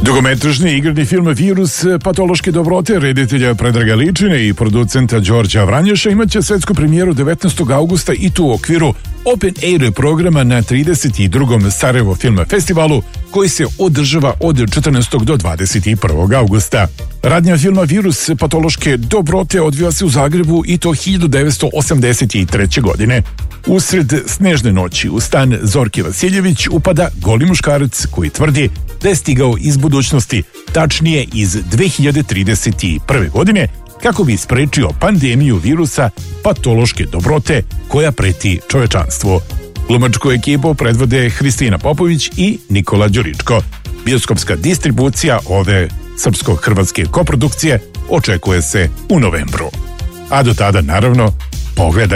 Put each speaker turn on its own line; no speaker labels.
Dugometražni igrani film Virus patološke dobrote reditelja Predraga Ličine i producenta Đorđa Vranješa imaće svetsku premijeru 19. augusta i to u okviru Open Air programa na 32. Sarajevo Film Festivalu koji se održava od 14. do 21. augusta. Radnja filma Virus patološke dobrote odvija se u Zagrebu i to 1983. godine. Usred snežne noći u stan Zorke Vasiljević upada goli muškarac koji tvrdi da je stigao iz budućnosti, tačnije iz 2031. godine, kako bi sprečio pandemiju virusa patološke dobrote koja preti čovečanstvu. Glumačku ekipu predvode Hristina Popović i Nikola Đuričko. Bioskopska distribucija ove srpsko-hrvatske koprodukcije očekuje se u novembru. A do tada, naravno, pogledaj